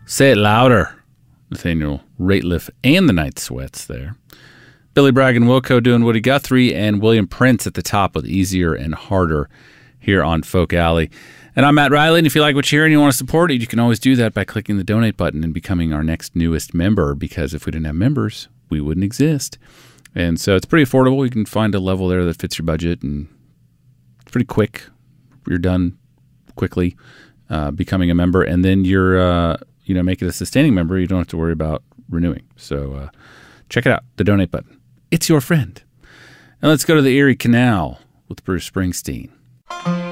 Say it louder. Nathaniel Rateliff and the Night Sweats there. Billy Bragg and Wilco doing Woody Guthrie, and William Prince at the top with Easier and Harder here on Folk Alley. And I'm Matt Riley, and if you like what you hear and you want to support it, you can always do that by clicking the donate button and becoming our next newest member, because if we didn't have members, we wouldn't exist. And so it's pretty affordable. You can find a level there that fits your budget, and it's pretty quick. You're done quickly becoming a member, and then you're make it a sustaining member. You don't have to worry about renewing. So check it out, the donate button. It's your friend. And let's go to the Erie Canal with Bruce Springsteen.